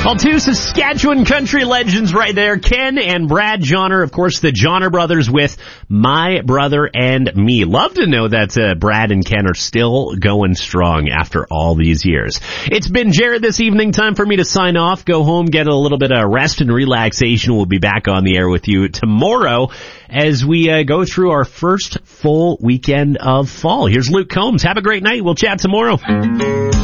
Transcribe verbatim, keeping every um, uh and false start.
Well, two Saskatchewan country legends right there, Ken and Brad Johnner, of course, the Johnner brothers with My Brother and Me. Love to know that uh, Brad and Ken are still going strong after all these years. It's been Jared this evening. Time for me to sign off, go home, get a little bit of rest and relaxation. We'll be back on the air with you tomorrow as we uh, go through our first full weekend of fall. Here's Luke Combs. Have a great night. We'll chat tomorrow.